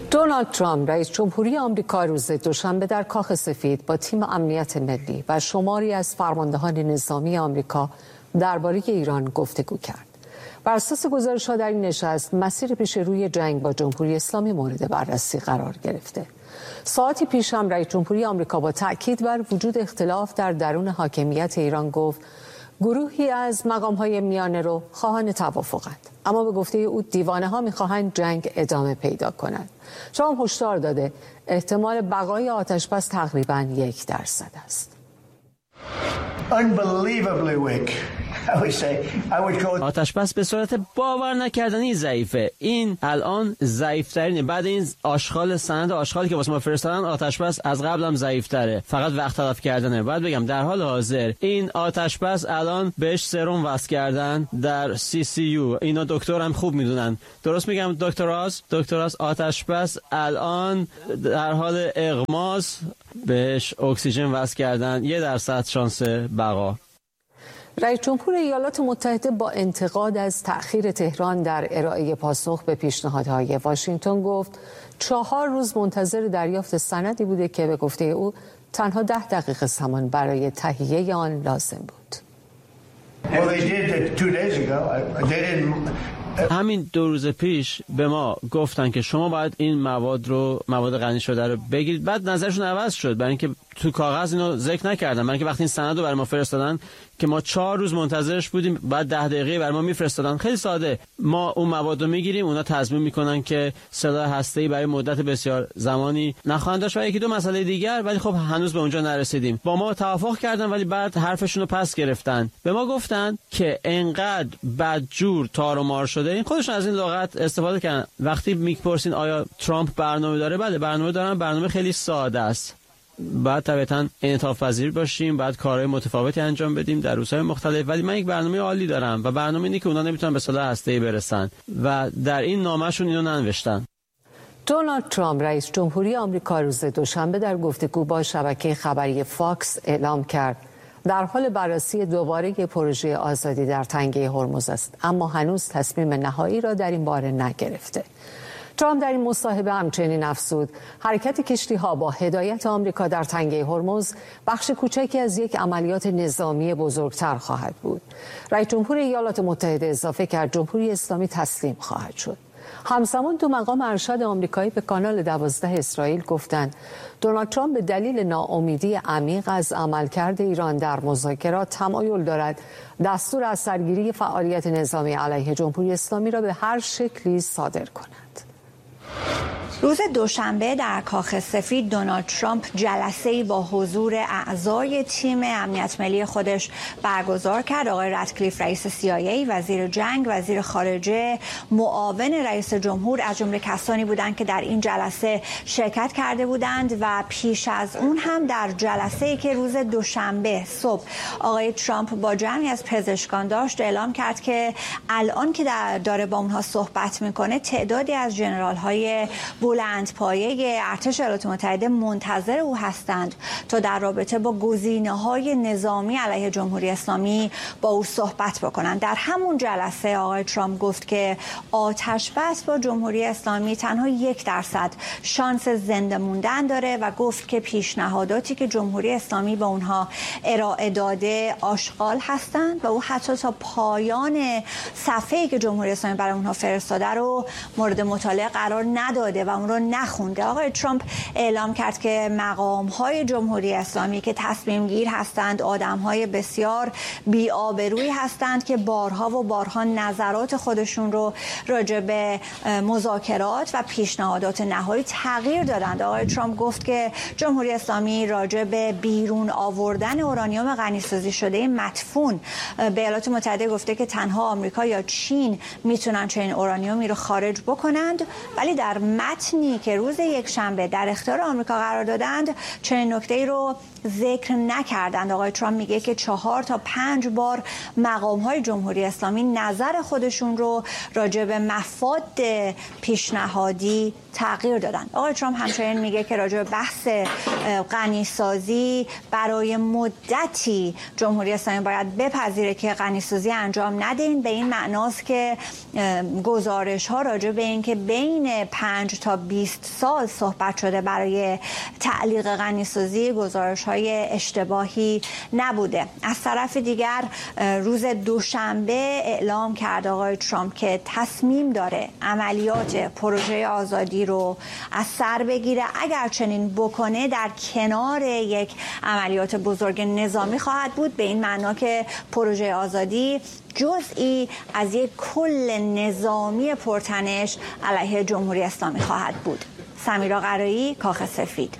دونالد ترامپ رئیس جمهوری آمریکا روز دوشنبه در کاخ سفید با تیم امنیت ملی و شماری از فرماندهان نظامی آمریکا درباره ایران گفتگو کرد. بر اساس گزارش‌ها در این نشست مسیر پیش روی جنگ با جمهوری اسلامی مورد بررسی قرار گرفته. ساعتی پیش هم رئیس جمهوری آمریکا با تأکید بر وجود اختلاف در درون حاکمیت ایران گفت گروهی از مقام‌های میانه رو خواهان توافقند، اما به گفته او دیوانه‌ها می‌خواهند جنگ ادامه پیدا کند. ترامپ هشدار داده احتمال بقای آتش‌بس تقریباً 1% است. آتش‌بس به صورت باور نکردنی ضعیفه. این الان ضعیف‌ترینه. بعد این سند آشغالی که واسه ما فرستادن، آتش‌بس از قبلم ضعیف‌تره. فقط وقت تلف کردنه. باید بگم در حال حاضر این آتش‌بس الان بهش سرم وصل کردن در CCU. اینا دکتر هم خوب میدونن. درست میگم دکتراس آتش‌بس الان در حال اغماس، بهش اکسیژن وصل کردن، 1% شانس بقا. رئیس جمهور ایالات متحده با انتقاد از تأخیر تهران در ارائه پاسخ به پیشنهادهای واشنگتن گفت 4 روز منتظر دریافت سندی بوده که به گفته او تنها 10 دقیقه زمان برای تهیه آن لازم بود. همین 2 روز پیش به ما گفتن که شما باید این مواد غنی شده رو بگیرید. بعد نظرشون عوض شد، برای اینکه تو کاغذ اینو ذکر نکردن. برای اینکه وقتی این سند رو برای ما فرستادن که ما 4 روز منتظرش بودیم، بعد 10 دقیقه برای ما میفرستادن. خیلی ساده، ما اون مواد رو میگیریم، اونا تصمیم میکنن که سلاح هسته‌ای برای مدت بسیار زمانی نخواهند داشت و 1-2 مسئله دیگر، ولی خب هنوز به اونجا نرسیدیم. با ما توافق کردن ولی بعد حرفشون رو پس گرفتن. به ما گفتن که انقدر بدجور تار و مار شده. این خودشون از این لغت استفاده کردن. وقتی میپرسین آیا ترامپ برنامه داره، بله برنامه دارن. برنامه خیلی ساده است. بعد طبعاً انعطاف پذیر باشیم، بعد کارهای متفاوتی انجام بدیم در روزهای مختلف، ولی من یک برنامه عالی دارم و برنامه اینه که اونا نمیتونن به سلاح هسته‌ای برسن و در این نامه‌شون اینو ننوشتن. دونالد ترامپ رئیس جمهوری آمریکا روز دوشنبه در گفتگو با شبکه خبری فاکس اعلام کرد در حال بررسی دوباره پروژه آزادی در تنگه هرمز است، اما هنوز تصمیم نهایی را در این باره نگرفته. ترامپ در این مصاحبه همچنین افزود حرکت کشتی‌ها با هدایت آمریکا در تنگه هرمز بخش کوچکی از یک عملیات نظامی بزرگتر خواهد بود. رئیس جمهور ایالات متحده اضافه کرد جمهوری اسلامی تسلیم خواهد شد. همزمان 2 مقام ارشد آمریکایی به کانال 12 اسرائیل گفتند دونالد ترامپ به دلیل ناامیدی عمیق از عملکرد ایران در مذاکرات تمایل دارد دستور از سرگیری فعالیت نظامی علیه جمهوری اسلامی را به هر شکلی صادر کند. روز دوشنبه در کاخ سفید دونالد ترامپ جلسه‌ای با حضور اعضای تیم امنیت ملی خودش برگزار کرد. آقای رادکلیف رئیس CIA، وزیر جنگ، وزیر خارجه، معاون رئیس جمهور از جمله کسانی بودند که در این جلسه شرکت کرده بودند و پیش از اون هم در جلسه‌ای که روز دوشنبه صبح آقای ترامپ با جمعی از پزشکان داشت اعلام کرد که الان که داره با اونها صحبت میکنه تعدادی از ژنرال‌های بلندپایه ارتش ایالات متحده منتظر او هستند تا در رابطه با گزینه‌های نظامی علیه جمهوری اسلامی با او صحبت بکنند. در همون جلسه آقای ترامپ گفت که آتش‌بس با جمهوری اسلامی تنها 1% شانس زنده موندن داره و گفت که پیشنهاداتی که جمهوری اسلامی به اونها ارائه داده آشغال هستند و او حتی تا پایان صفحه‌ای که جمهوری اسلامی برای اونها فرستاده رو مورد مطالعه قرار نداده و اون رو نخونده. آقای ترامپ اعلام کرد که مقام‌های جمهوری اسلامی که تصمیم گیر هستند آدم‌های بسیار بی‌آبرویی هستند که بارها و بارها نظرات خودشون رو راجع به مذاکرات و پیشنهادات نهایی تغییر دادند. آقای ترامپ گفت که جمهوری اسلامی راجع به بیرون آوردن اورانیوم غنی‌سازی شده مدفون به ایالات متحده گفته که تنها آمریکا یا چین میتونن چنین اورانیومی رو خارج بکنند، ولی در متنی که روز یکشنبه در اختیار آمریکا قرار دادند چنین نکته‌ای رو ذکر نکردند. آقای ترامپ میگه که 4 تا 5 بار مقام‌های جمهوری اسلامی نظر خودشون رو راجع به مفاد پیشنهادی تغییر دادن. آقای ترامپ همچنین میگه که راجع به بحث غنی‌سازی برای مدتی جمهوری اسلامی باید بپذیره که غنی‌سازی انجام ندین، به این معناست که گزارش‌ها راجع به این که بین 5 تا 20 سال صحبت شده برای تعلیق غنیسازی گزارش‌های اشتباهی نبوده. از طرف دیگر روز دوشنبه اعلام کرد آقای ترامپ که تصمیم داره عملیات پروژه آزادی رو از سر بگیره. اگر چنین بکنه در کنار یک عملیات بزرگ نظامی خواهد بود، به این معنا که پروژه آزادی جزئی از یک کل نظامی پرتنش علیه جمهوری اسلامی خواهد بود. سمیرا قرایی، کاخ سفید.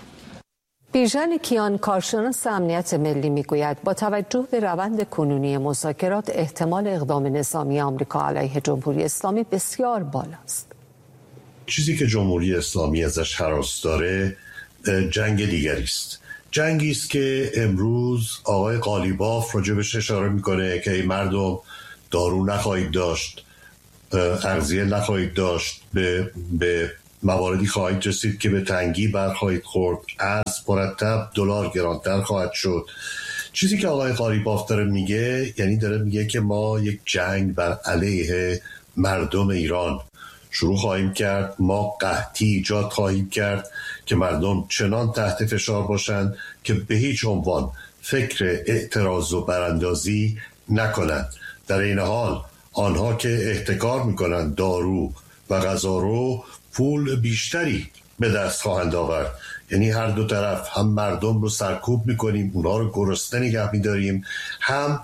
بیژن کیان، کارشناس امنیت ملی، میگوید با توجه به روند کنونی مذاکرات احتمال اقدام نظامی آمریکا علیه جمهوری اسلامی بسیار بالاست. چیزی که جمهوری اسلامی ازش هراس داره جنگ دیگری است. جنگی است که امروز آقای قالیباف راجبش اشاره میکنه که ای مردم دارو نخواهید داشت، اغذیه نخواهید داشت، به مواردی خواهید رسید که به تنگی برخواهید خورد، ارز مرتب، دلار گرانتر خواهد شد. چیزی که آقای قالیباف داره میگه، یعنی داره میگه که ما یک جنگ بر علیه مردم ایران شروع خواهیم کرد، ما قحطی ایجاد خواهیم کرد که مردم چنان تحت فشار باشند که به هیچ عنوان فکر اعتراض و براندازی نکنند. در این حال آنها که احتکار میکنند دارو و غذا رو پول بیشتری به دست خواهند آورد. یعنی هر دو طرف، هم مردم رو سرکوب میکنیم، اونها رو گرسنه نگه میداریم، هم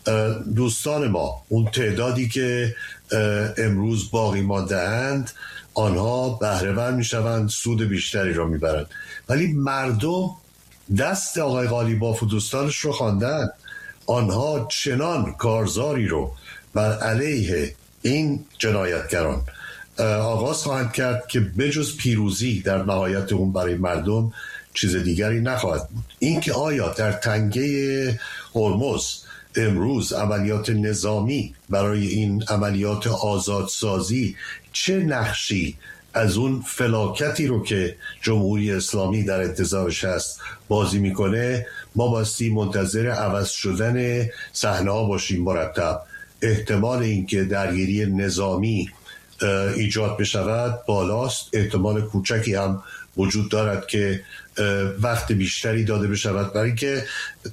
دوستان ما، اون تعدادی که امروز باقی مانده اند، آنها بهره‌مند میشوند، سود بیشتری را میبرند. ولی مردم دست آقای قالیباف و دوستانش رو خواندند. آنها چنان کارزاری رو بر علیه این جنایتگران آغاز خواهند کرد که بجز پیروزی در نهایت اون برای مردم چیز دیگری نخواهد بود. این که آیا در تنگه هرمز امروز عملیات نظامی برای این عملیات آزادسازی چه نقشی از اون فلاکتی رو که جمهوری اسلامی در انتظارش هست بازی میکنه، ما باستی منتظر عوض شدن صحنه ها باشیم مرتب. احتمال اینکه درگیری نظامی ایجاد بشود بالاست. احتمال کوچکی هم وجود دارد که وقت بیشتری داده بشود، برای که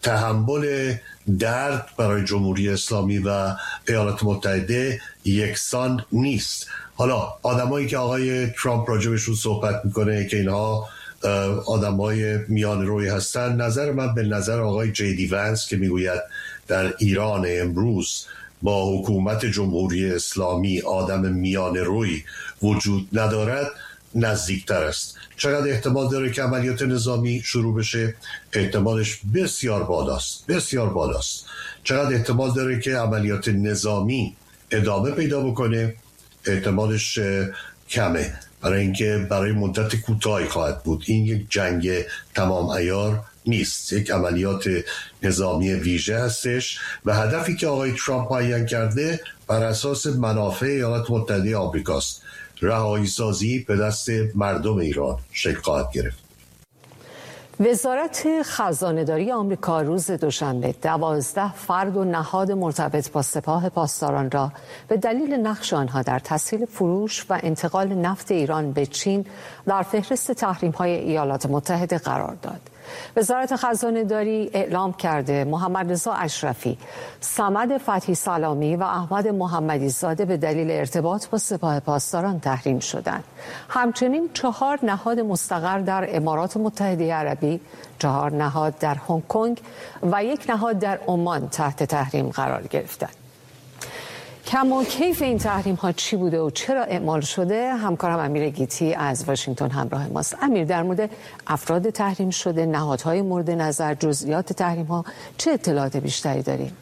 تحمل درد برای جمهوری اسلامی و ایالات متحده یکسان نیست. حالا آدمایی که آقای ترامپ راجبشون صحبت میکنه که اینها آدمای میان روی هستن، نظر من به نظر آقای جی ونس که میگوید در ایران امروز با حکومت جمهوری اسلامی آدم میان روی وجود ندارد نزدیکتر است. چقدر احتمال داره که عملیات نظامی شروع بشه؟ احتمالش بسیار بالاست، بسیار بالاست. چقدر احتمال داره که عملیات نظامی ادامه پیدا بکنه؟ احتمالش کمه، برای اینکه برای مدت کوتاهی خواهد بود. این یک جنگ تمام عیار نیست، یک عملیات نظامی ویژه هستش و هدفی که آقای ترامپ معین کرده بر اساس منافع ایالات متحده آمریکاست. رهایی سازی به دست مردم ایران شکل خواهد گرفت. وزارت خزانه‌داری آمریکا روز دوشنبه 12 فرد و نهاد مرتبط با سپاه پاسداران را به دلیل نقش آنها در تسهیل فروش و انتقال نفت ایران به چین در فهرست تحریم‌های ایالات متحده قرار داد. وزارت خزانه‌داری اعلام کرده محمد رضا اشرفی، صمد فتحی سلامی و احمد محمدی زاده به دلیل ارتباط با سپاه پاسداران تحریم شدند. همچنین 4 نهاد مستقر در امارات متحده عربی، 4 نهاد در هنگ کنگ و 1 نهاد در عمان تحت تحریم قرار گرفتند. کم و کیف این تحریم ها چی بوده و چرا اعمال شده؟ همکارم امیر گیتی از واشنگتن همراه ماست. امیر، در مورد افراد تحریم شده، نهادهای مورد نظر، جزئیات تحریم ها چه اطلاعات بیشتری داریم؟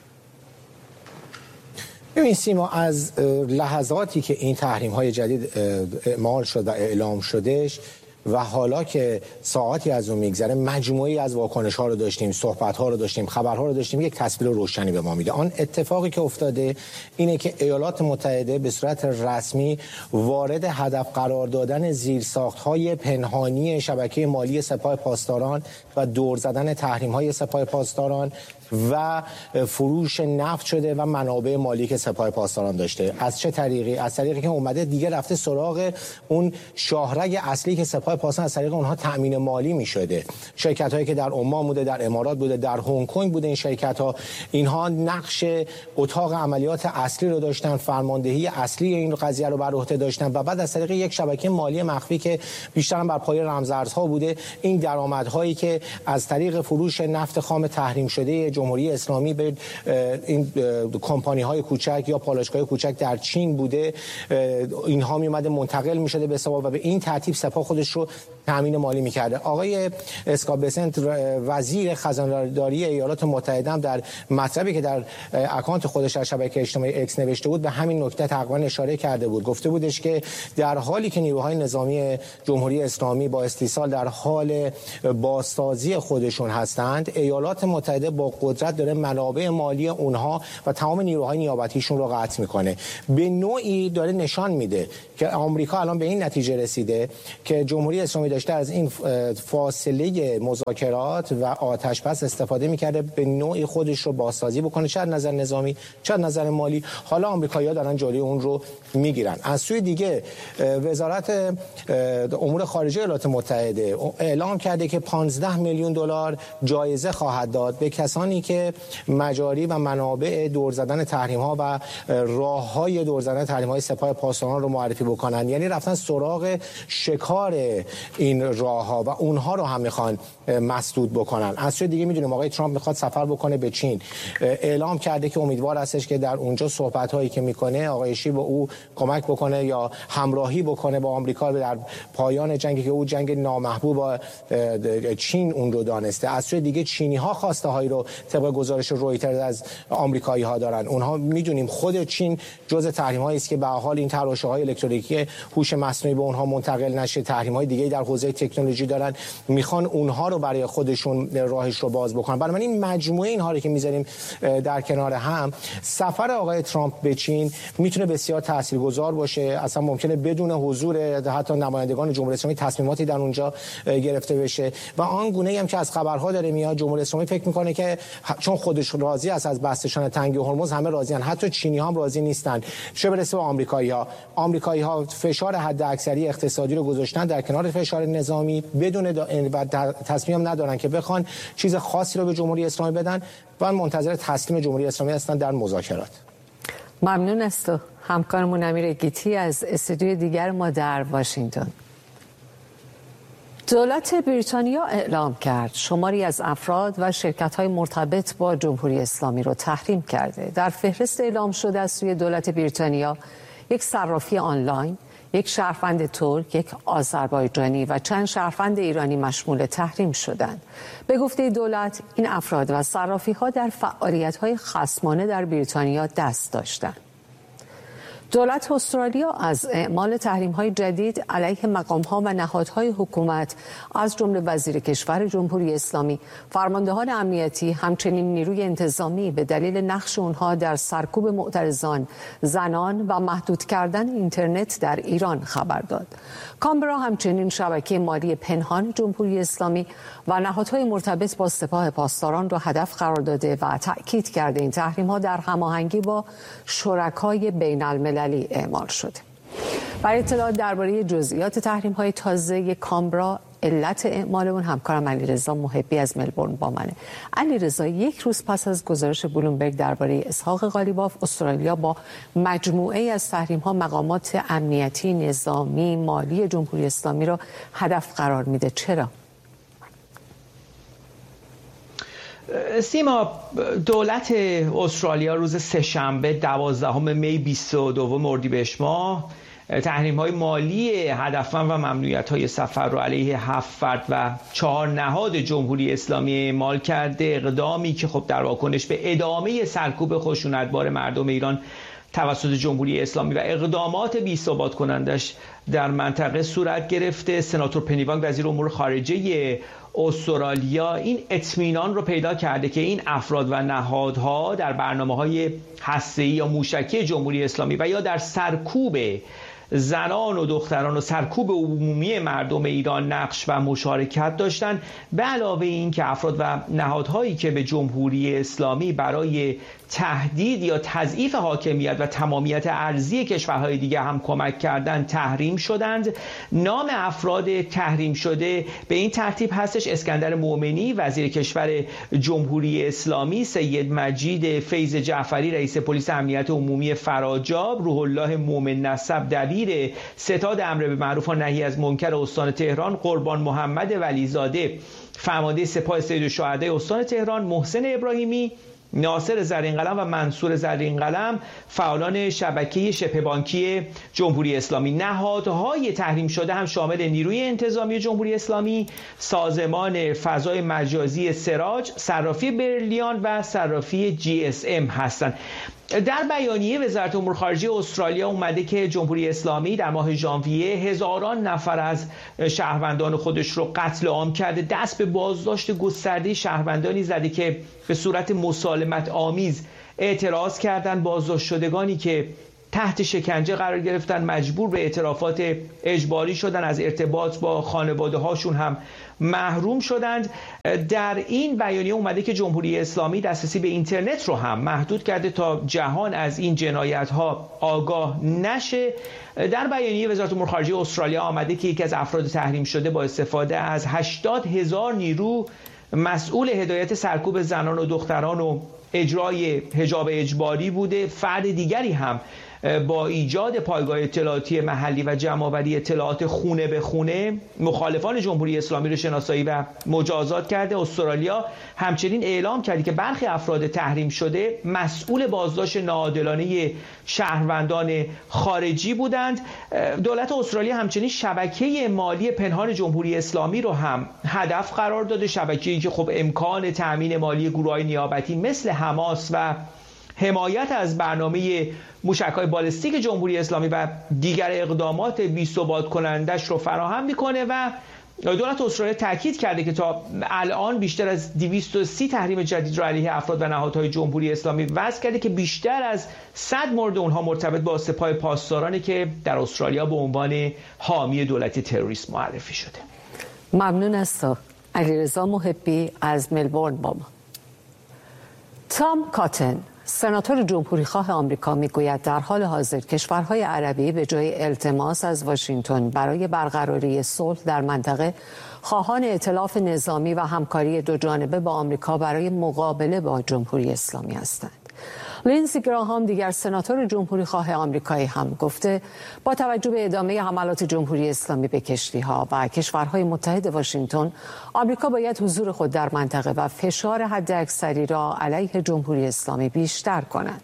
ببین سیما، از لحظاتی که این تحریم های جدید اعمال شد و اعلام شدش و حالا که ساعتی از اون میگذره مجموعی از واکنش‌ها رو داشتیم، صحبت‌ها رو داشتیم، خبرها رو داشتیم، یک تصویر روشنی به ما میده. آن اتفاقی که افتاده اینه که ایالات متحده به صورت رسمی وارد هدف قرار دادن زیرساخت‌های پنهانی شبکه مالی سپاه پاسداران و دور زدن تحریم‌های سپاه پاسداران و فروش نفت شده و منابع مالی که سپاه پاسداران داشته. از چه طریقی؟ از طریقی که اومده دیگه رفته سراغ اون شاهرگ اصلی که سپاه پاسداران از طریق اونها تامین مالی می‌شده. شرکت‌هایی که در عمان بوده، در امارات بوده، در هنگ کنگ بوده، این شرکت‌ها اینها نقش اتاق عملیات اصلی رو داشتن، فرماندهی اصلی این قضیه رو بر عهده داشتن و بعد از طریق یک شبکه مالی مخفی که بیشتر بر پایه رمزارزها بوده، این درآمدهایی که از طریق فروش نفت خام تحریم شده جمهوری اسلامی به این کمپانی‌های کوچک یا پالایشگاه‌های کوچک در چین بوده، اینها میومده منتقل می‌شده به سپاه و به این ترتیب سپاه خودش رو تامین مالی می‌کرده. آقای اسکات بسنت وزیر خزانه‌داری ایالات متحده هم در مطلبی که در اکانت خودش در شبکه اجتماعی اکس نوشته بود به همین نکته تقریبا اشاره کرده بود. گفته بودش که در حالی که نیروهای نظامی جمهوری اسلامی با استیصال در حال بازسازی خودشون هستند، ایالات متحده با قدرت داره منابع مالی اونها و تمام نیروهای نیابتیشون رو قطع میکنه. به نوعی داره نشان میده که آمریکا الان به این نتیجه رسیده که جمهوری اسلامی داشته از این فاصله مذاکرات و آتش‌بس استفاده میکرده به نوعی خودش رو بازسازی بکنه، چه از نظر نظامی چه از نظر مالی. حالا آمریکایی‌ها دارن جلوی اون رو میگیرن. از سوی دیگه وزارت امور خارجه ایالات متحده اعلام کرده که 15 میلیون دلار جایزه خواهد داد به کسانی که مجاری و منابع دور زدن تحریم‌ها و راه‌های دور زدن تحریم‌های سپاه پاسداران رو معرفی بکنن. یعنی رفتن سراغ شکار این راه‌ها و اونها رو هم میخوان مسدود بکنن. از سوی دیگه میدونیم آقای ترامپ میخواد سفر بکنه به چین. اعلام کرده که امیدوار هستش که در اونجا صحبت‌هایی که میکنه آقای شی به او کمک بکنه یا همراهی بکنه با آمریکا در پایان جنگی که او جنگ نامحبوب با چین اون رو دانسته. از سوی دیگه چینی‌ها خواسته هایی رو طبق گزارش رویترز از آمریکایی‌ها دارن. اونها میدونیم خود چین جزء تحریم‌هایی است که به حال این تراشه‌های الکترونیکی هوش مصنوعی به اونها منتقل نشه. تحریم‌های دیگه در حوزه تکنولوژی دارن، میخوان اونها رو برای خودشون راهش رو باز بکنن. برای من این مجموعه اینها رو که میذاریم در کنار هم، سفر آقای ترامپ به چین میتونه بسیار تاثیرگذار باشه. اصلا ممکنه بدون حضور حتی نمایندگان جمهوری اسلامی تصمیماتی در اونجا گرفته بشه و آن گونه‌ای هم که از خبرها داره میاد جمهوری اسلامی فکر میکنه که چون خودش راضی است از بستشان تنگی هرمز، همه راضیان، حتی چینی‌ها هم راضی نیستن. چه برسه به آمریکایی‌ها فشار حداکثری اقتصادی رو گذاشتن در کنار فشار نظامی، بدون تصمیم ندارن که بخوان چیز خاصی رو به جمهوری اسلامی بدن و منتظر تسلیم جمهوری اسلامی هستن در مذاکرات. ممنون است تو همکارمون امیر گیتی از استودیوی دیگر ما در واشنگتن. دولت بریتانیا اعلام کرد شماری از افراد و شرکت‌های مرتبط با جمهوری اسلامی رو تحریم کرده. در فهرست اعلام شده از سوی دولت بریتانیا یک صرافی آنلاین، یک شهروند ترک، یک آذربایجانی و چند شهروند ایرانی مشمول تحریم شدند. به گفته دولت این افراد و صرافی‌ها در فعالیت‌های خصمانه در بریتانیا دست داشتند. دولت استرالیا از اعمال تحریم‌های جدید علیه مقام‌ها و نهادهای حکومت از جمله وزیر کشور جمهوری اسلامی، فرماندهان امنیتی، همچنین نیروی انتظامی به دلیل نقش اونها در سرکوب معترضان، زنان و محدود کردن اینترنت در ایران خبر داد. کامبرا همچنین شبکه مالی پنهان جمهوری اسلامی و نهادهای مرتبط با سپاه پاسداران را هدف قرار داده و تأکید کرده این تحریم‌ها در هماهنگی با شرکای بین‌المللی اعمال شده. برای اطلاعات درباره جزئیات تحریم‌های تازه کامبرا، علت اعمال اون، همکارم علیرضا محبی از ملبورن با منه. علیرضا، یک روز پس از گزارش بلومبرگ درباره اسحاق قالیباف، استرالیا با مجموعه از تحریم‌ها مقامات امنیتی، نظامی، مالی جمهوری اسلامی را هدف قرار میده. چرا؟ سیما، دولت استرالیا روز سه‌شنبه 12 می 22 اردیبهشت ماه تحریم‌های مالی هدفمند و ممنوعیت‌های سفر رو علیه 7 فرد و 4 نهاد جمهوری اسلامی اعمال کرده. اقدامی که خب در واکنش به ادامه سرکوب خشونتبار مردم ایران توسط جمهوری اسلامی و اقدامات بی‌ثبات کنندش در منطقه صورت گرفته. سناتور پنی وانگ وزیر امور خارجه استرالیا این اطمینان رو پیدا کرده که این افراد و نهادها در برنامه‌های هسته‌ای یا موشکی جمهوری اسلامی و یا در سرکوب زنان و دختران و سرکوب عمومی مردم ایران نقش و مشارکت داشتند، به علاوه این که افراد و نهادهایی که به جمهوری اسلامی برای تهدید یا تضعیف حاکمیت و تمامیت ارضی کشورهای دیگه هم کمک کردند تحریم شدند. نام افراد تحریم شده به این ترتیب هستش: اسکندر مومنی وزیر کشور جمهوری اسلامی، سید مجید فیض جعفری رئیس پلیس امنیت عمومی فراجاب، روح الله مومن نسب دبیر ستاد امر به معروف و نهی از منکر استان تهران، قربان محمد ولیزاده فرمانده سپاه سید الشهدای استان تهران، محسن ابراهیمی، ناصر زرینقلم و منصور زرینقلم فعالان شبکه شبه بانکی جمهوری اسلامی. نهادهای تحریم شده هم شامل نیروی انتظامی جمهوری اسلامی، سازمان فضای مجازی سراج، صرافی بریلیان و صرافی GSM هستند. در بیانیه وزارت امور خارجه استرالیا اومده که جمهوری اسلامی در ماه ژانویه هزاران نفر از شهروندان خودش رو قتل عام کرده، دست به بازداشت گسترده شهروندانی زده که به صورت مسالمت آمیز اعتراض کردند. بازداشت شدگانی که تحت شکنجه قرار گرفتن مجبور به اعترافات اجباری شدن، از ارتباط با خانواده هاشون هم محروم شدند. در این بیانیه اومده که جمهوری اسلامی دسترسی به اینترنت رو هم محدود کرده تا جهان از این جنایت ها آگاه نشه. در بیانیه وزارت امور خارجه استرالیا آمده که یکی از افراد تحریم شده با استفاده از 80,000 نیرو مسئول هدایت سرکوب زنان و دختران و اجرای حجاب اجباری بوده. فرد دیگری هم با ایجاد پایگاه اطلاعاتی محلی و جمع‌آوری اطلاعات خونه به خونه مخالفان جمهوری اسلامی رو شناسایی و مجازات کرده. استرالیا همچنین اعلام کرده که برخی افراد تحریم شده مسئول بازداشت ناعادلانه شهروندان خارجی بودند. دولت استرالیا همچنین شبکه مالی پنهان جمهوری اسلامی رو هم هدف قرار داده، شبکه‌ای که خب امکان تأمین مالی گروه‌های نیابتی مثل حماس و حمایت از برنامه موشک‌های بالستیک جمهوری اسلامی و دیگر اقدامات بی‌ثبات کنندش رو فراهم میکنه. و دولت استرالیا تاکید کرده که تا الان بیشتر از 230 تحریم جدید را علیه افراد و نهادهای جمهوری اسلامی وضع کرده که بیشتر از 100 مورد اونها مرتبط با سپاه پاسدارانی که در استرالیا به عنوان حامی دولت تروریسم معرفی شده. ممنون است. علیرضا محبی از ملبورن با ما. تام کاتن سناتور جمهوریخواه آمریکا میگوید در حال حاضر کشورهای عربی به جای التماس از واشنگتن برای برقراری صلح در منطقه خواهان ائتلاف نظامی و همکاری دو جانبه با آمریکا برای مقابله با جمهوری اسلامی هستند. لینزی گراهام دیگر سناتور جمهوریخواه آمریکایی هم گفته با توجه به ادامه حملات جمهوری اسلامی به کشتی‌ها و کشورهای متحد واشنگتن، آمریکا باید حضور خود در منطقه و فشار حداکثری را علیه جمهوری اسلامی بیشتر کند.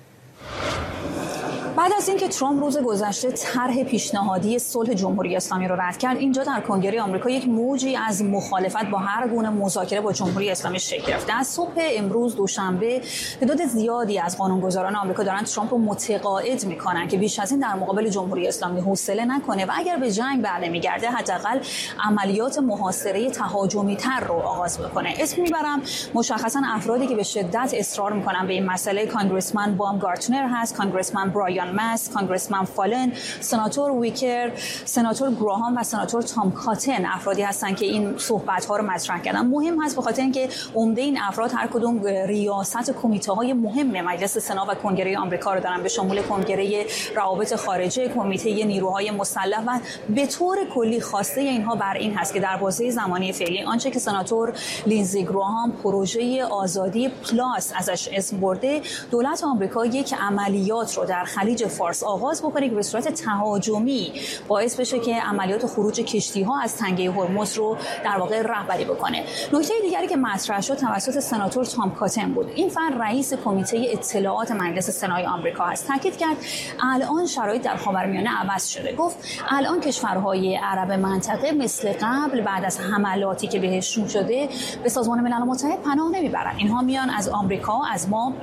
بعد از اینکه ترامپ روز گذشته طرح پیشنهادی صلح جمهوری اسلامی رو رد کرد، اینجا در کنگره آمریکا یک موجی از مخالفت با هر گونه مذاکره با جمهوری اسلامی شکل گرفت. از صبح امروز دوشنبه تعداد زیادی از قانونگذاران آمریکا دارن ترامپ رو متقاعد میکنن که بیش از این در مقابل جمهوری اسلامی حوصله نکنه و اگر به جنگ برنمیگرده حداقل عملیات محاصره تهاجمی تر رو آغاز بکنه. اسم میبرم مشخصا افرادی که به شدت اصرار میکنن به این مسئله: کانگرسمن بامگارتنر هست، کانگرسمن برایان ماس، کانگرسمن فالن، سناتور ویکر، سناتور گراهام و سناتور تام کاتن افرادی هستند که این صحبت‌ها رو مطرح کردن. مهم هست به خاطر اینکه عمده این افراد هر کدوم ریاست کمیته‌های مهم مجلس سنا و کنگره آمریکا رو دارن، به شمول کنگره روابط خارجه، کمیته نیروهای مسلح و به طور کلی خواسته اینها بر این هست که در بازه زمانی فعلی آنچه که سناتور لینزی گراهام پروژه آزادی پلاس ازش اسم برده، دولت آمریکا یک عملیات رو در خلیج فارس آغاز بکنه که به صورت تهاجمی باعث بشه که عملیات خروج کشتی‌ها از تنگه هرمز رو در واقع رهبری بکنه. نکته دیگری که مطرح شد توسط سناتور تام کاتن بود. این فرد رئیس کمیته اطلاعات مجلس سنای آمریکا است. تاکید کرد الان شرایط در خاورمیانه عوض شده. گفت الان کشورهای عرب منطقه مثل قبل بعد از حملاتی که بهشون شده به سازمان ملل متحد پناه نمیبرن. اینها میان از آمریکا، از ما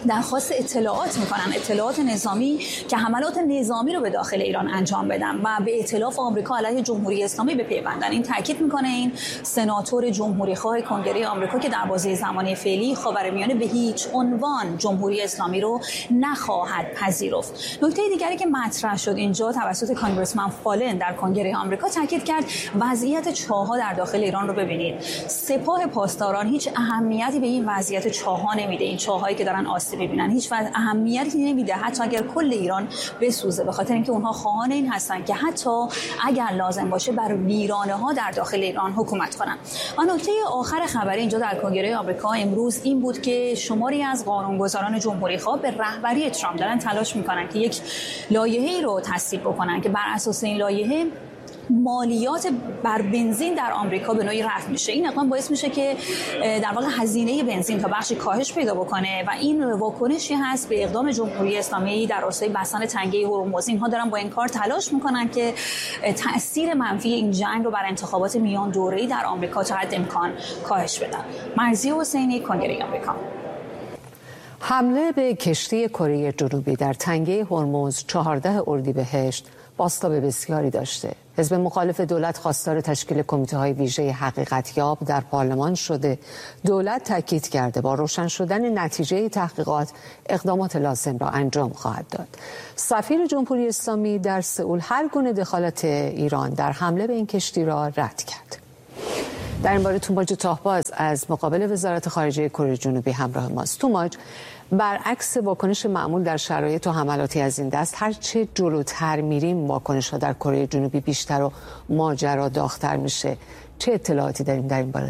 درخواست اطلاعات میکنن، اطلاعات نظامی که حملات نظامی رو به داخل ایران انجام بدن و به ائتلاف آمریکا علیه جمهوری اسلامی بپیوندن. این تاکید میکنه این سناتور جمهوریخواه کنگره آمریکا که در بازه زمانی فعلی خاورمیانه به هیچ عنوان جمهوری اسلامی رو نخواهد پذیرفت. نکته دیگری که مطرح شد اینجا توسط کانگرسمن فالن در کنگره آمریکا تاکید کرد وضعیت چاه‌ها در داخل ایران رو ببینید. سپاه پاسداران هیچ اهمیتی به این وضعیت چاه‌ها نمیده. این چاه‌هایی که دارن آسیب می‌بینن هیچ اهمیتی نمیده، حتی اگر کل ایران بسوزه، به خاطر اینکه اونها خواهان این هستن که حتی اگر لازم باشه بر ویرانه‌ها در داخل ایران حکومت کنن. و نکته آخر خبری اینجا در کنگره آمریکا امروز این بود که شماری از قانونگذاران جمهوری‌خواه به رهبری ترامپ دارن تلاش می‌کنن که یک لایحه‌ای رو تصویب بکنن که بر اساس این لایحه مالیات بر بنزین در آمریکا به نوعی رفع میشه. این اقدام باعث میشه که در واقع هزینه بنزین تا بخشی کاهش پیدا بکنه و این واکنشی هست به اقدام جمهوری اسلامی در راستای بستن تنگه هرمز. اینها دارن با این کار تلاش میکنن که تأثیر منفی این جنگ رو بر انتخابات میان دوره‌ای در آمریکا تا حد امکان کاهش بدن. مرضیه حسینی، کنگره آمریکا. حمله به کشتی کره جنوبی در تنگه هرمز 14 اردیبهشت بازتاب بسیاری داشته. حزب مخالف دولت خواستار تشکیل کمیته‌های ویژه حقیقت‌یاب در پارلمان شده. دولت تاکید کرده با روشن شدن نتیجه تحقیقات اقدامات لازم را انجام خواهد داد. سفیر جمهوری اسلامی در سئول هر گونه دخالت ایران در حمله به این کشتی را رد کرد. در این باره توماج تاهباز از مقابل وزارت خارجه کره جنوبی همراه ماست. توماج، برعکس واکنش معمول در شرایط و حملاتی از این دست، هرچه جلوتر میریم واکنش‌ها در کره جنوبی بیشتر و ماجرا داغ‌تر میشه. چه اطلاعاتی داریم در این باره؟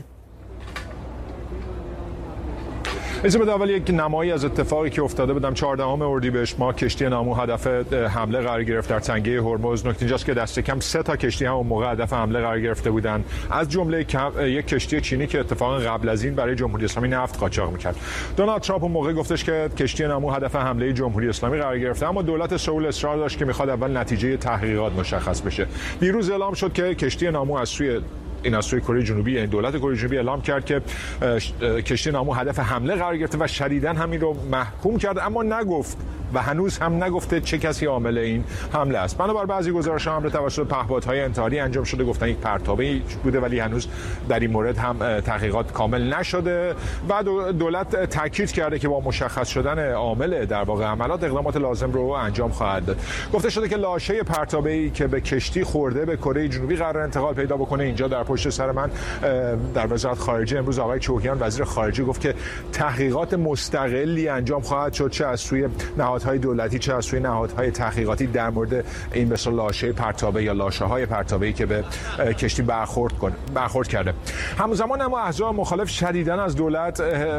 از به اول یک نمایی از اتفاقی که افتاده بدم. 14 اردیبهشت ماه کشتی نامو هدف حمله قرار گرفت در تنگه هرمز. نکته اینجاست که دست کم 3 تا کشتی هم اون موقع هدف حمله قرار گرفته بودند، از جمله یک کشتی چینی که اتفاقا قبل از این برای جمهوری اسلامی نفت قاچاق می‌کرد. دونالد ترامپ اون موقع گفتش که کشتی نامو هدف حمله جمهوری اسلامی قرار گرفته، اما دولت سئول اصرار داشت که می‌خواد اول نتیجه تحقیقات مشخص بشه. دیروز اعلام شد که کشتی نامو از سوی کره جنوبی، یعنی دولت کره جنوبی اعلام کرد که کشتی نامو هدف حمله قرار گرفته و شدیداً همین رو محکوم کرد، اما نگفت و هنوز هم نگفته چه کسی عامل این حمله است. بنابر بعضی گزارش‌ها حمله توسط پهپادهای انتحاری انجام شده، گفتن یک پرتابه بوده، ولی هنوز در این مورد هم تحقیقات کامل نشده و دولت تاکید کرده که با مشخص شدن عامل در واقع حملات اقدامات لازم رو انجام خواهد داد. گفته شده که لاشه پرتابه‌ای که به کشتی خورده به کره جنوبی قرار انتقال پیدا بکنه. اینجا در پشت سر من در وزارت خارجه امروز آقای چوهیان وزیر خارجه گفت که تحقیقات مستقلی انجام خواهد شد، چه از سوی نهادهای دولتی چه از سوی نهادهای تحقیقاتی، در مورد این مثل لاشه پرتابه یا لاشه‌های پرتابه‌ای که به کشتی برخورد کرده. همزمان اما احزاب مخالف شدیداً از دولت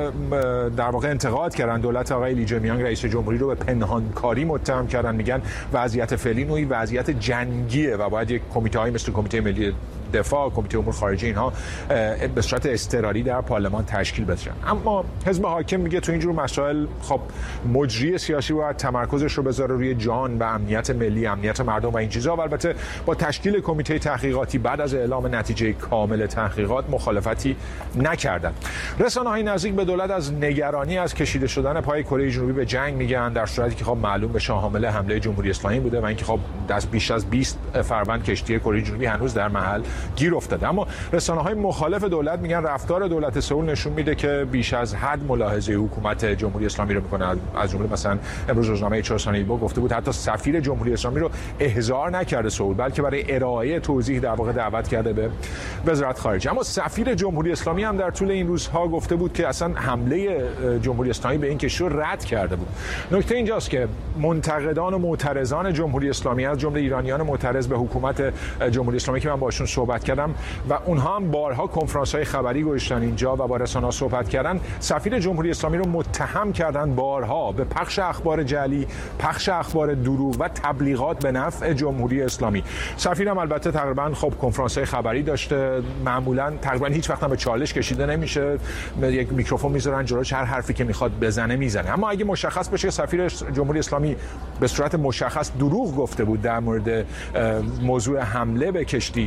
در واقع انتقاد کردن. دولت آقای لی جمیانگ رئیس جمهوری رو به پنهانکاری متهم کردن. میگن وضعیت فعلی نوعی وضعیت جنگیه و باید یک کمیته‌ای مثل کمیته ملی دفاع، کمیته امور خارجه اینها به صورت اضطراری در پارلمان تشکیل بشن. اما حزب حاکم میگه تو اینجور مسائل خب مجری سیاسی باید تمرکزش رو بذاره روی جان و امنیت ملی، امنیت مردم و این چیزا. و البته با تشکیل کمیته تحقیقاتی بعد از اعلام نتیجه کامل تحقیقات مخالفتی نکردن. رسانه‌های نزدیک به دولت از نگرانی از کشیده شدن پای کره جنوبی به جنگ میگن، در صورتی که خب معلوم بشه حامل حمله جمهوری اسلامی بوده و اینکه خب بیش از 20 فروند کشتی کره جنوبی هنوز در محل گیر افتاده. اما رسانه‌های مخالف دولت میگن رفتار دولت سئول نشون میده که بیش از حد ملاحظه حکومت جمهوری اسلامی رو میکنه. از جمله مثلا امروز روزنامه چورسانیبو گفته بود حتی سفیر جمهوری اسلامی رو احضار نکرده سئول، بلکه برای ارائه توضیح در واقع دعوت کرده به وزارت خارجه. اما سفیر جمهوری اسلامی هم در طول این روزها گفته بود که اصلا حمله جمهوری اسلامی به این کشور رد کرده بود. نکته اینجاست که منتقدان و معترضان جمهوری اسلامی از جمله ایرانیان معترض به حکومت جمهوری اسلامی که من باشون صحبت کردم و اونها هم بارها کنفرانس‌های خبری گذاشتن اینجا و با رسانه‌ها صحبت کردن، سفیر جمهوری اسلامی رو متهم کردن بارها به پخش اخبار جعلی، پخش اخبار دروغ و تبلیغات به نفع جمهوری اسلامی. سفیر هم البته تقریبا خب کنفرانس‌های خبری داشته، معمولا تقریبا هیچ وقت هم به چالش کشیده نمیشه، یک میکروفون میذارن جلوش، هر حرفی که میخواد بزنه میزنه. اما اگه مشخص بشه سفیر جمهوری اسلامی به صورت مشخص دروغ گفته بود در مورد موضوع حمله به کشتی و به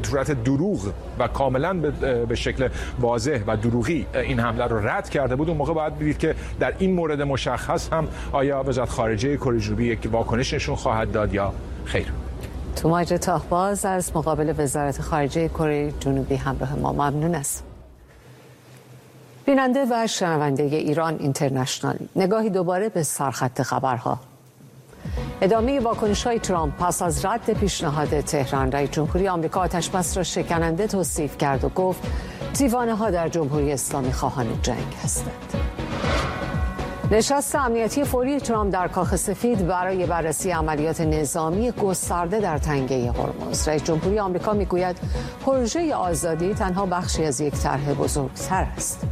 صورت دروغ و کاملا به شکل واضح و دروغی این حمله رو رد کرده بود، اون موقع باید بدید که در این مورد مشخص هم آیا وزارت خارجه کره جنوبی یک واکنش نشون خواهد داد یا خیر. توماج تاهباز از مقابل وزارت خارجه کره جنوبی همراه ما. ممنون است. بیننده و شنونده ایران اینترنشنال، نگاهی دوباره به سرخط خبرها. ادامه واکنش‌های ترامپ پس از رد پیشنهاد تهران، رئیس جمهوری آمریکا آتش‌بس را شکننده توصیف کرد و گفت دیوانه‌ها در جمهوری اسلامی خواهان جنگ هستند. نشست امنیتی فوری ترامپ در کاخ سفید برای بررسی عملیات نظامی گسترده در تنگه هرمز. رئیس جمهوری آمریکا میگوید پروژه آزادی تنها بخشی از یک طرح بزرگتر است.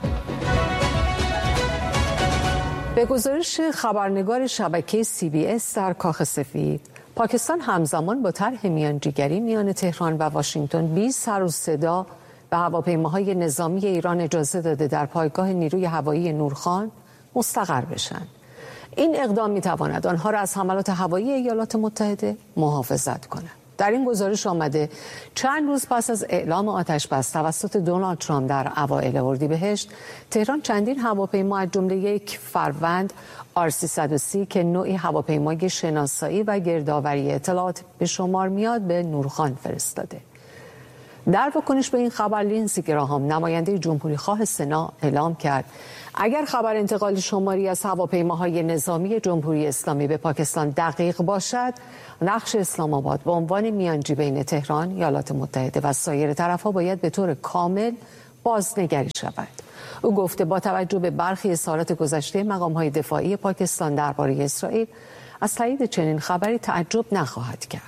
به گزارش خبرنگار شبکه CBS در کاخ سفید، پاکستان همزمان با طرح میانجیگری میان تهران و واشنگتن بی سر و صدا به هواپیماهای نظامی ایران اجازه داده در پایگاه نیروی هوایی نورخان مستقر بشن. این اقدام میتواند آنها را از حملات هوایی ایالات متحده محافظت کند. در این گزارش آمده چند روز پس از اعلام آتش‌بس توسط دونالد ترامپ در اوایل اردیبهشت، تهران چندین هواپیما از جمله یک فروند R330 که نوعی هواپیمای شناسایی و گردآوری اطلاعات به شمار میاد به نورخان فرستاده. در واکنش به این خبر، لینزی گراهام، نماینده جمهوریخواه سنا، اعلام کرد اگر خبر انتقال شماری از هواپیماهای نظامی جمهوری اسلامی به پاکستان دقیق باشد، نقش اسلام آباد به عنوان میانجی بین تهران، ایالات متحده و سایر طرف‌ها باید به طور کامل بازنگری شود. او گفته با توجه به برخی اظهارات گذشته مقام‌های دفاعی پاکستان درباره اسرائیل، از تایید چنین خبری تعجب نخواهد کرد.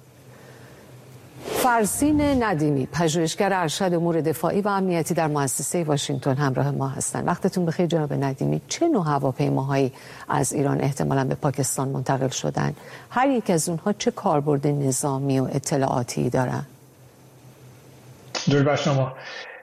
فرزین ندیمی، پژوهشگر ارشد امور دفاعی و امنیتی در مؤسسه واشنگتن، همراه ما هستند. وقتتون بخیر جناب ندیمی. چه نوع هواپیماهایی از ایران احتمالاً به پاکستان منتقل شدن؟ هر یک از اونها چه کاربرد نظامی و اطلاعاتی دارن؟ درود بر شما.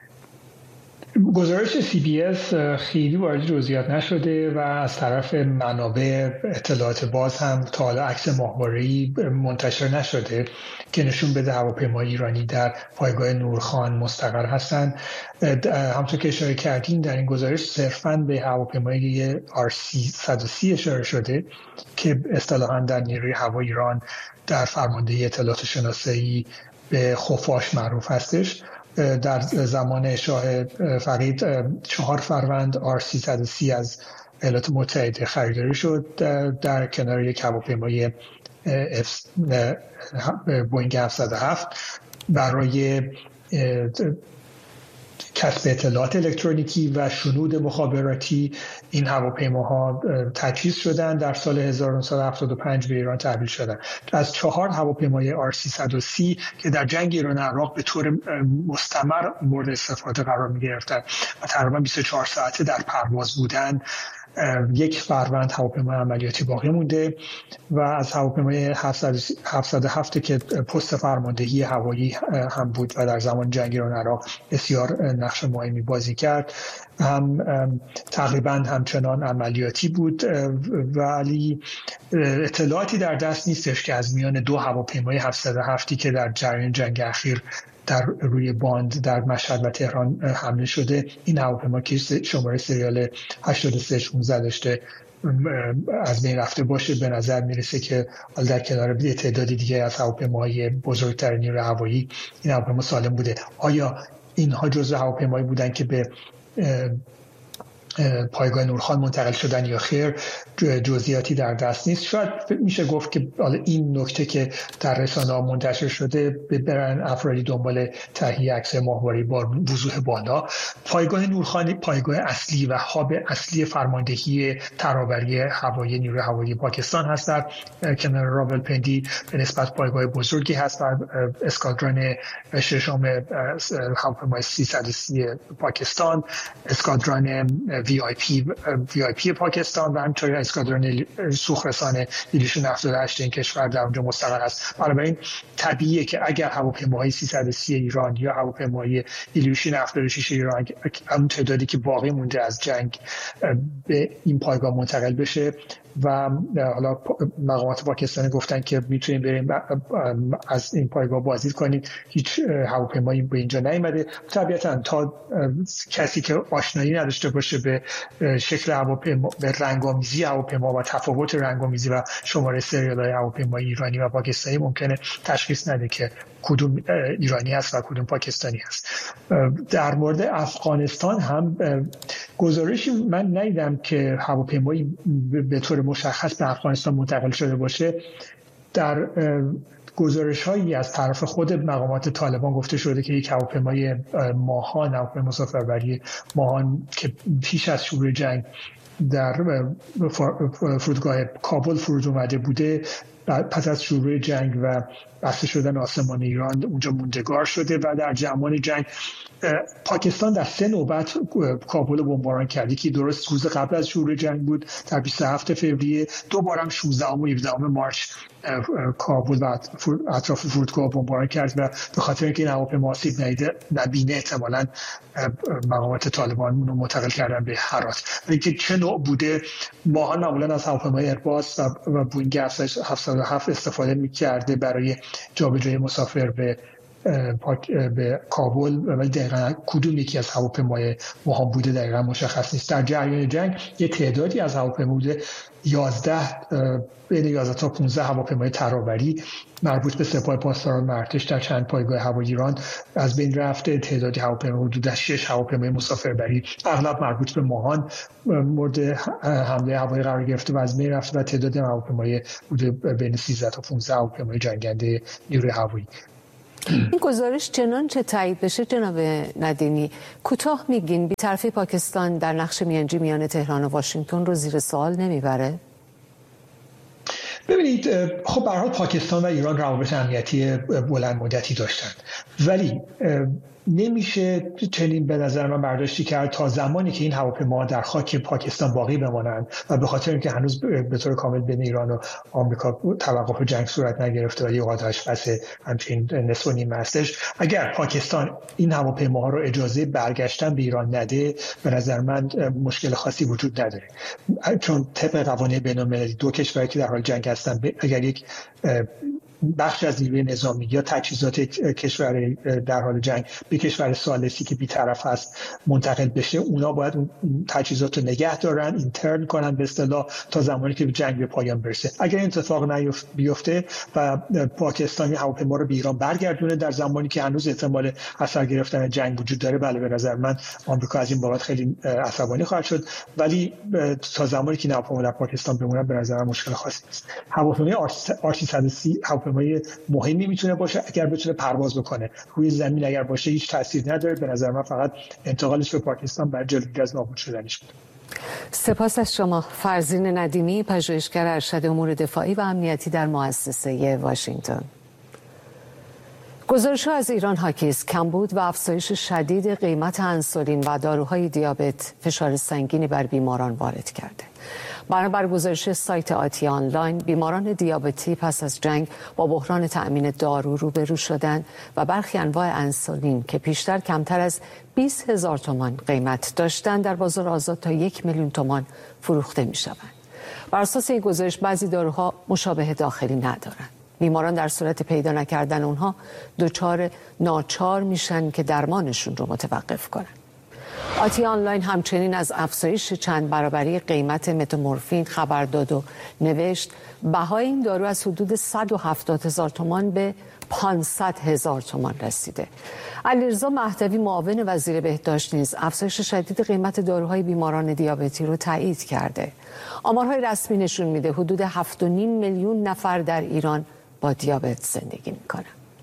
گزارش CBS خیلی وارد جزئیات نشده و از طرف منابع اطلاعات باز هم تا حالا عکس ماهواره‌ای منتشر نشده که نشون بده هواپیمای ایرانی در پایگاه نورخان مستقر هستند. همونطور که اشاره کردین در این گزارش صرفاً به هواپیمای R330 اشاره شده که اصطلاحاً در نیروی هوایی ایران در فرماندهی اطلاعات شناسایی به خفاش معروف هستش. در زمان شاه فرید 4 فروند R330 از ایالات متحده خریداری شد در کنار یک هواپیمای بوینگ 707 برای کسب اطلاعات الکترونیکی و شنود مخابراتی. این هواپیماها تجهیز شدن در سال 1975 به ایران تحویل شدن. از 4 هواپیمای R330 که در جنگ ایران عراق به طور مستمر مورد استفاده قرار می گرفتن و تقریبا 24 ساعته در پرواز بودن، یک فروند هواپیمای عملیاتی باقی مونده و از هواپیمای 707 که پست فرماندهی هوایی هم بود و در زمان جنگ ایران عراق بسیار نقش مهمی بازی کرد، هم تقریبا همچنان عملیاتی بود، ولی اطلاعاتی در دست نیستش که از میان 2 هواپیمای 707 که در جریان جنگ اخیر در روی باند در مشهد و تهران حمله شده، این هواپیما که شماره سریال 8316 داشته از بین رفته باشه. به نظر میرسه که در کنار تعدادی دیگه از هواپیماهای بزرگتر نیروی هوایی این هواپیما سالم بوده. آیا اینها جزو هواپیمایی بودن که به پایگاه نورخان منتقل شدن یا خیر؟ جزئیاتی در دست نیست. شاید میشه گفت که این نکته که در رسانه‌ها منتشر شده ببرن افرادی دنبال تهیه عکس ماهواره‌ای با وضوح بالا. پایگاه نورخان پایگاه اصلی و هاب اصلی فرماندهی ترابری هوایی نیروی هوایی پاکستان هست. در کنار راولپندی به نسبت پایگاه بزرگی هست و اسکادران ششم هواپیمای 330 پاکستان، اسکادران VIP پاکستان و همچنین اسکادران سوخرسان ایلیوشن 78 این کشور در اونجا مستقر است. بنابراین طبیعیه که اگر هواپیماهای 330 ایران یا هواپیماهای ایلیوشن 76 ایران اون تعدادی که باقی مونده از جنگ به این پایگاه منتقل بشه، و حالا مقامات پاکستانی گفتن که میتونیم بریم از این پایگاه بازدید کنیم. هیچ هواپیمایی به اینجا نیامده. طبیعتاً تا کسی که آشنایی نداشته باشه به شکل هواپیما، به رنگامیزی هواپیما و تفاوت رنگامیزی و شماره سریال‌های هواپیمای ایرانی و پاکستانی ممکنه تشخیص نده که کدوم ایرانی هست و کدوم پاکستانی هست. در مورد افغانستان هم گزارشی من ندیدم که هواپیمایی به طور مشخص به افغانستان منتقل شده باشه. در گزارش‌هایی از طرف خود مقامات طالبان گفته شده که یک هواپیمای ماهان، هواپیمای مسافربری ماهان که پیش از شروع جنگ در فرودگاه کابل فرود اومده بوده، پس از شروع جنگ و بسته شدن آسمان ایران اونجا موندگار شده و در زمان جنگ پاکستان در 3 نوبت کابل بمباران کرد. که درست روز قبل از شروع جنگ بود در 27 فوریه، 2 بارم 16 و 17 مارچ کابل و اطراف فرودگاه بمباران کرد و به خاطر اینکه این هواپیما آسیب نبینه احتمالاً مقامات طالبان رو منتقل کردن به هرات. اینکه چه نوع بوده، ماهان معمولاً از هواپیمای ایرباس و بوینگ 707 استفاده می‌کرده برای جابجایی مسافر به کابل، ولی دقیقاً کدوم یکی از هواپیمای ماهان بوده دقیقاً مشخص نیست. در جریان جنگ یه تعدادی از هواپیما بوده، 11 بین 11 تا 15 هواپیمای ترابری مربوط به سپاه پاسداران ارتش در چند پایگاه هوایی ایران از بین رفته. تعدادی هواپیما حدود 6 هواپیمای مسافربری اغلب مربوط به ماهان مورد حمله هوایی قرار گرفته و از بین رفته و تعدادی هواپیمای حدود بین 13 تا 15 هواپیمای جنگنده نیروی هوایی. این گزارش چنانچه تایید بشه جناب ندیمی، کوتاه میگین بی‌طرفی پاکستان در نقش میانجی میان تهران و واشنگتن رو زیر سوال نمیبره؟ ببینید، خب به هر حال پاکستان و ایران روابط امنیتی بلند مدتی داشتن، ولی نمیشه چنین به نظر من برداشتی کرد تا زمانی که این هواپیما در خاک پاکستان باقی بمانند و به خاطر اینکه هنوز به طور کامل بین ایران و آمریکا توقف جنگ صورت نگرفته و یه آتش بس همچین نصف و نیم هستش، اگر پاکستان این هواپیماها رو اجازه برگشتن به ایران نده، به نظر من مشکل خاصی وجود نداره، چون طبق قوانین بین‌المللی 2 کشوری که در حال جنگ هستن اگر یک بخش از نیروی نظامی یا تجهیزات کشور در حال جنگ به کشور ثالثی که بی‌طرف هست منتقل بشه، اونا باید اون تجهیزات رو نگه دارن، اینترن کنن به اصطلاح تا زمانی که جنگ به پایان برسه. اگر این اتفاق بیفته و پاکستانی هواپیما رو به ایران برگردونه در زمانی که هنوز احتمال اثر گرفتن جنگ وجود داره، بله به نظر من آمریکا از این بابت خیلی عصبانی خواهد شد، ولی تا زمانی که هواپیما در پاکستان بمونه به نظر من مشکل خاصی نیست. هواپیمای آر330 هواپیمای مهمی میتونه باشه اگر بتونه پرواز بکنه، روی زمین اگر باشه هیچ تاثیر نداره. به نظر من فقط انتقالش به پاکستان برای جلوگیری از نابود شدنش بود. سپاس از شما. فرزین ندیمی، پژوهشگر ارشد امور دفاعی و امنیتی در مؤسسه واشنگتن. گزارش‌ها از ایران حاکی است کمبود و افزایش شدید قیمت انسولین و داروهای دیابت فشار سنگینی بر بیماران وارد کرده. بنابر گزارش سایت آتی آنلاین، بیماران دیابتی پس از جنگ با بحران تأمین دارو روبرو شدند و برخی انواع انسولین که پیشتر کمتر از 20,000 تومان قیمت داشتند در بازار آزاد تا 1,000,000 تومان فروخته می‌شوند. بر اساس این گزارش بعضی داروها مشابه داخلی ندارند. بیماران در صورت پیدا نکردن اونها دچار ناچار میشن که درمانشون رو متوقف کنن. آتی آنلاین همچنین از افزایش چند برابری قیمت متامورفین خبر داد و نوشت بهای این دارو از حدود 170,000 تومان به 500,000 تومان رسیده. علیرضا مهدوی معاون وزیر بهداشت نیز افزایش شدید قیمت داروهای بیماران دیابتی رو تایید کرده. آمارهای رسمی نشون میده حدود 7.5 میلیون نفر در ایران با دیابت زندگی میکنن.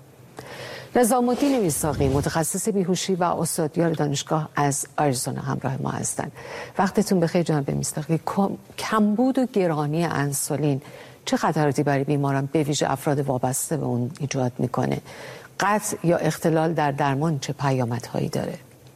نظام الدین میثاقی، متخصص بیهوشی و استادیار دانشگاه از آریزونا همراه ما هستند. وقتتون بخیر جناب میثاقی. کمبود و گرانی انسولین چه خطراتی برای بیماران به ویژه افراد وابسته به اون ایجاد میکنه؟ قطع یا اختلال در درمان چه پیامدهایی داره؟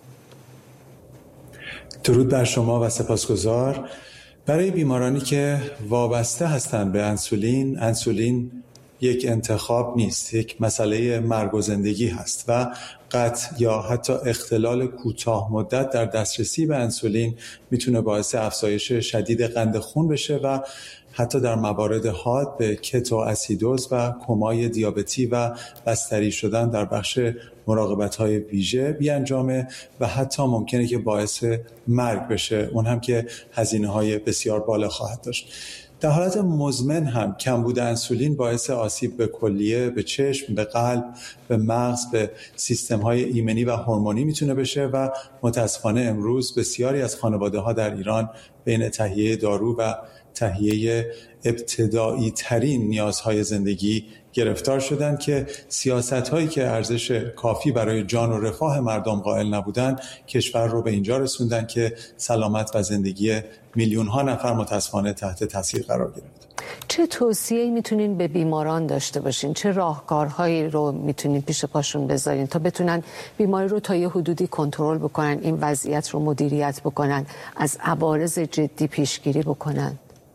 درود بر شما و سپاسگزار. برای بیمارانی که وابسته هستند به انسولین یک انتخاب نیست، یک مسئله مرگ و زندگی هست و قطع یا حتی اختلال کوتاه مدت در دسترسی به انسولین میتونه باعث افزایش شدید قند خون بشه و حتی در موارد حاد به کتو اسیدوز و کمای دیابتی و بستری شدن در بخش مراقبت‌های ویژه بیانجامه و حتی ممکنه که باعث مرگ بشه، اون هم که هزینه‌های بسیار بالا خواهد داشت. در حالت مزمن هم کمبود انسولین باعث آسیب به کلیه، به چشم، به قلب، به مغز، به سیستم‌های ایمنی و هورمونی میتونه بشه و متاسفانه امروز بسیاری از خانواده‌ها در ایران بین تهیه دارو و تهیه ابتدایی ترین نیازهای زندگی گرفتار شدن که سیاست‌هایی که ارزش کافی برای جان و رفاه مردم قائل نبودن کشور رو به اینجا رسوندن که سلامت و زندگی میلیون‌ها نفر متاسفانه تحت تاثیر قرار گرفت. چه توصیه‌ای میتونین به بیماران داشته باشین؟ چه راهکارهایی رو میتونین پیش پاشون بذارین تا بتونن بیماری رو تا یه حدودی کنترل بکنن، این وضعیت رو مدیریت بکنن، از عوارض جدی پیشگیری بکنن؟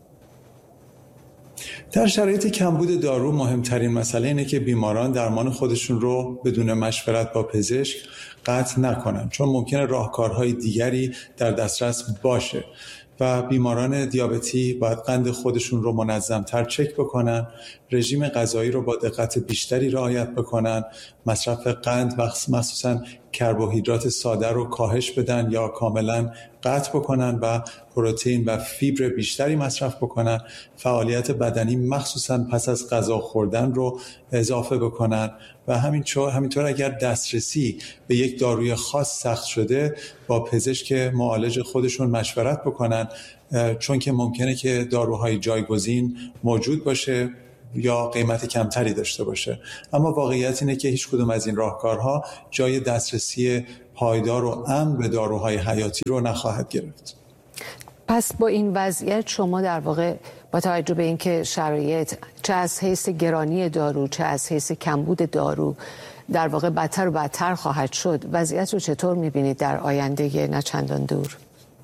در شرایط کمبود دارو مهمترین مسئله اینه که بیماران درمان خودشون رو بدون مشورت با پزشک قطع نکنن، چون ممکنه راهکارهای دیگری در دسترس باشه و بیماران دیابتی باید قند خودشون رو منظم‌تر چک بکنن، رژیم غذایی رو با دقت بیشتری رعایت بکنن، مصرف قند مخصوصاً کربوهیدرات ساده رو کاهش بدن یا کاملاً قطع بکنن و پروتئین و فیبر بیشتری مصرف بکنن، فعالیت بدنی مخصوصاً پس از غذا خوردن رو اضافه بکنن و همینطور اگر دسترسی به یک داروی خاص سخت شده با پزشک معالج خودشون مشورت بکنن، چون که ممکنه که داروهای جایگزین موجود باشه یا قیمت کمتری داشته باشه. اما واقعیت اینه که هیچ کدوم از این راهکارها جای دسترسی پایدار و امن به داروهای حیاتی رو نخواهد گرفت. پس با این وضعیت شما در واقع با توجه به اینکه شرایط چه از حیث گرانی دارو چه از حیث کمبود دارو در واقع بدتر و بدتر خواهد شد، وضعیت رو چطور می‌بینید در آینده نه چندان دور؟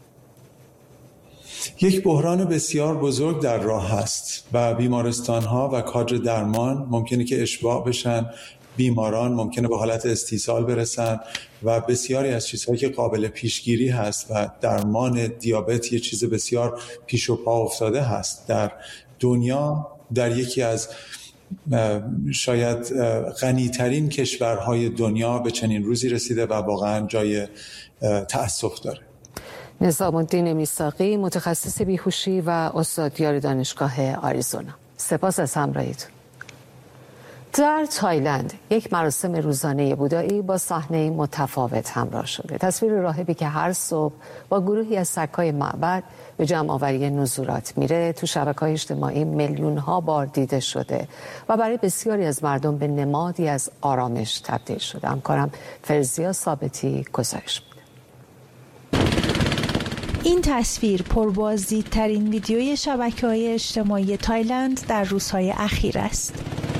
یک بحران بسیار بزرگ در راه هست و بیمارستان‌ها و کادر درمان ممکنه که اشباع بشن، بیماران ممکنه به حالت استیصال برسن و بسیاری از چیزهایی که قابل پیشگیری هست و درمان دیابت یه چیز بسیار پیش و پا افتاده هست در دنیا، در یکی از شاید غنی‌ترین کشورهای دنیا به چنین روزی رسیده و واقعا جای تأسف داره. نظام الدین میثاقی، متخصص بیهوشی و استادیار دانشگاه آریزونا، سپاس از همراهیتون. در تایلند یک مراسم روزانه بودایی با صحنه متفاوت همراه شده. تصویر راهبی که هر صبح با گروهی از سگ‌های معبد به جمع‌آوری نزورات میره تو شبکه‌های اجتماعی میلیون‌ها بار دیده شده و برای بسیاری از مردم به نمادی از آرامش تبدیل شده. همکارم فرزیا ثابتی گزارش میده. این تصویر پربازدیدترین ویدیوی شبکه‌های اجتماعی تایلند در روزهای اخیر است.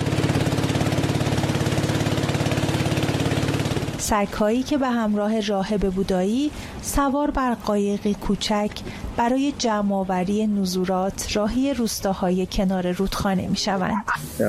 سگ‌هایی که به همراه راهب بودایی سوار بر قایقی کوچک برای جمع‌آوری نزورات راهی روستاهای کنار رودخانه می‌شوند.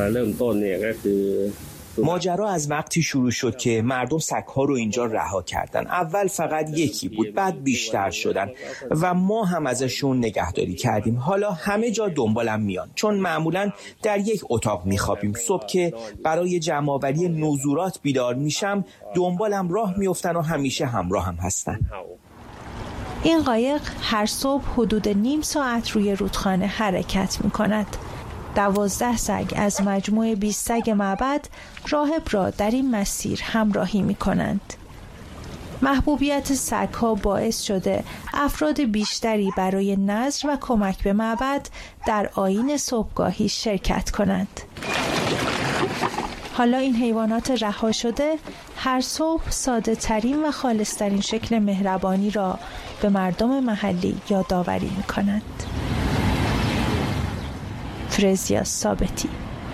ماجرا از وقتی شروع شد که مردم سگ‌ها رو اینجا رها کردن. اول فقط یکی بود، بعد بیشتر شدن و ما هم ازشون نگهداری کردیم. حالا همه جا دنبالم میان، چون معمولاً در یک اتاق میخوابیم. صبح که برای جمع‌آوری نزورات بیدار میشم دنبالم راه میافتن و همیشه همراه هم هستن. این قایق هر صبح حدود نیم ساعت روی رودخانه حرکت میکند. 12 سگ از مجموع 20 سگ معبد راهب را در این مسیر همراهی می کنند. محبوبیت سگ‌ها باعث شده افراد بیشتری برای نذر و کمک به معبد در آیین صبحگاهی شرکت کنند. حالا این حیوانات رها شده هر صبح ساده ترین و خالص ترین شکل مهربانی را به مردم محلی یادآوری می کنند. فرزیا ثابتی.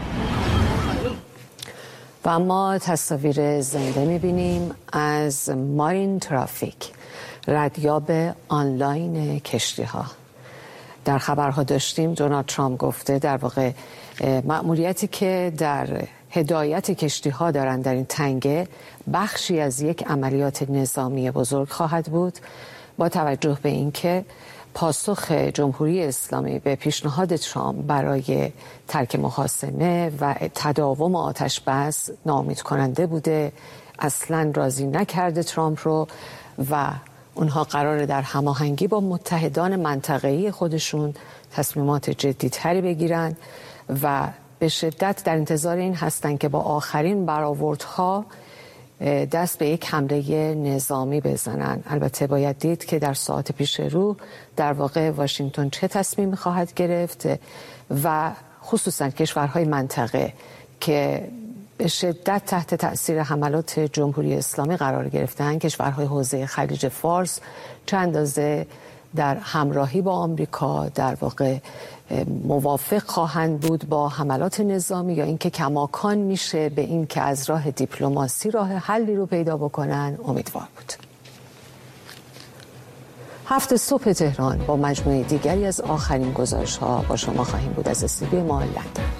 و ما تصاویر زنده می‌بینیم از مارین ترافیک، ردیاب آنلاین کشتی‌ها. در خبرها داشتیم دونالد ترامپ گفته در واقع مأموریتی که در هدایت کشتی‌ها دارند در این تنگه بخشی از یک عملیات نظامی بزرگ خواهد بود، با توجه به اینکه پاسخ جمهوری اسلامی به پیشنهاد ترامپ برای ترک محاصمه و تداوم آتش بس ناامید کننده بوده، اصلا راضی نکرده ترامپ رو و اونها قراره در هماهنگی با متحدان منطقه‌ای خودشون تصمیمات جدی‌تری بگیرن و به شدت در انتظار این هستن که با آخرین برآوردها دست به یک حمله نظامی بزنن. البته باید دید که در ساعات پیش رو در واقع واشنگتن چه تصمیمی خواهد گرفت و خصوصا کشورهای منطقه که به شدت تحت تأثیر حملات جمهوری اسلامی قرار گرفتن، کشورهای حوزه خلیج فارس چند اندازه در همراهی با آمریکا در واقع موافق خواهند بود با حملات نظامی یا اینکه کماکان میشه به این که از راه دیپلماسی راه حلی رو پیدا بکنن امیدوار بود. 7 صبح تهران با مجموعه دیگری از آخرین گزارش‌ها با شما خواهیم بود از استودیوی ما لندن.